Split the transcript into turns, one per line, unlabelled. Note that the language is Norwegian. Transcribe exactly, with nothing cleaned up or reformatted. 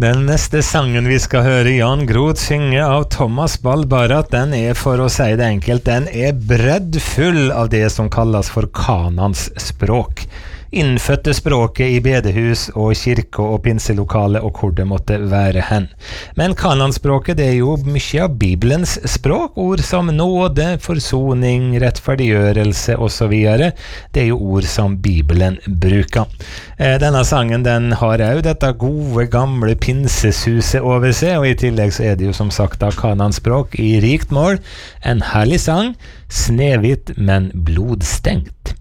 Den neste sangen vi skal høre Jan Groth synge av Thomas Balbarat, den er, for å si det enkelt, den er breddfull av det som kalles for kanans språk. Innfødte språket i bedehus og kirke og pinselokale og hvor det måtte være hen. Men kananspråket det er jo mye av Bibelens språk, ord som nåde, forsoning, rettferdiggjørelse og så videre. Det er jo ord som Bibelen bruker. Eh, denne sangen den har også dette gode gamle pinsesuset over seg, og i tillegg så er det jo som sagt av kananspråk i rikt mål. En herlig sang, snevitt men blodstengt.